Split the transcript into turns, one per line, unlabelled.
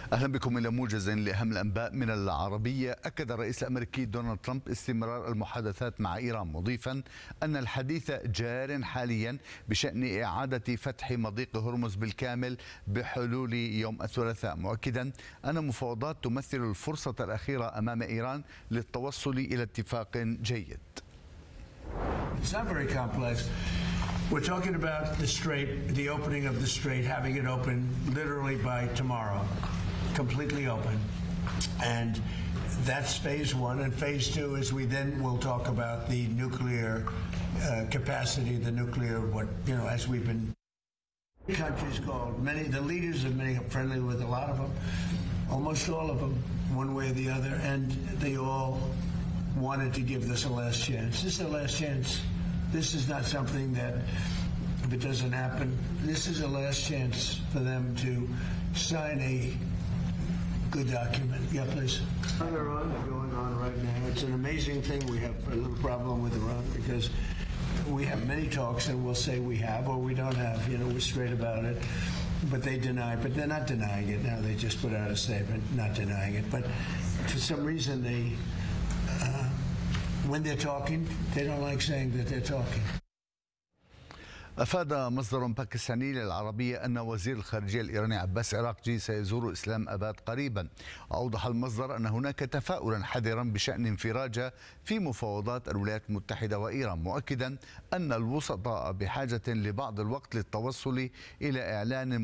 أهلا بكم إلى موجز لأهم الأنباء من العربية. أكد الرئيس الأمريكي دونالد ترامب استمرار المحادثات مع إيران، مضيفا أن الحديث جار حاليا بشأن إعادة فتح مضيق هرمز بالكامل بحلول يوم الثلاثاء، مؤكدا أن المفاوضات تمثل الفرصة الأخيرة أمام إيران للتوصل إلى اتفاق جيد.
It's not very complex. We're talking about the strait, the opening of the strait, having it open literally by tomorrow, completely open. And that's phase one. And phase two is we then will talk about the nuclear capacity, the nuclear, as we've been. Countries called, the leaders of many, I'm friendly with a lot of them, almost all of them, one way or the other, and they all wanted to give this a last chance. This is a last chance. This is not something that, if it doesn't happen, this is a last chance for them to sign a good document. Yeah, please. Iran is going on right now. It's an amazing thing. We have a little problem with Iran because we have many talks and we'll say we have or we don't have. We're straight about it. But they deny, but they're not denying it now. They just put out a statement not denying it. But for some reason they, when they're talking, they don't like saying that they're talking.
أفاد مصدر باكستاني للعربية أن وزير الخارجية الإيراني عباس عراقجي سيزور إسلام آباد قريبا. أوضح المصدر أن هناك تفاؤلا حذرا بشأن انفراجة في مفاوضات الولايات المتحدة وإيران، مؤكدا أن الوسطاء بحاجة لبعض الوقت للتوصل إلى إعلان